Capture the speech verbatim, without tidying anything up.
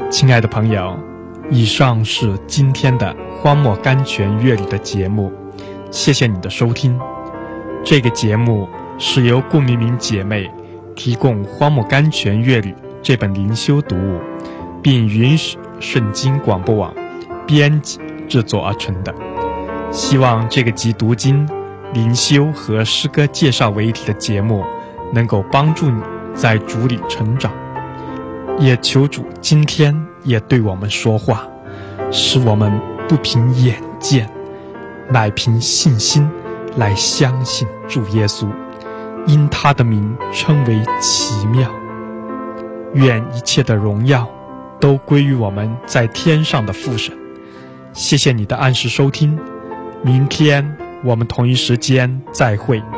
亲爱的朋友，以上是今天的荒漠甘泉乐理的节目，谢谢你的收听。这个节目是由顾明明姐妹提供荒漠甘泉乐理这本灵修读物，并允许圣经广播网编辑制作而成的。希望这个集读经、灵修和诗歌介绍为一体的节目能够帮助你在主里成长，也求主今天也对我们说话，使我们不凭眼见，乃凭信心来相信主耶稣，因他的名称为奇妙。愿一切的荣耀都归于我们在天上的父神。谢谢你的按时收听，明天我们同一时间再会。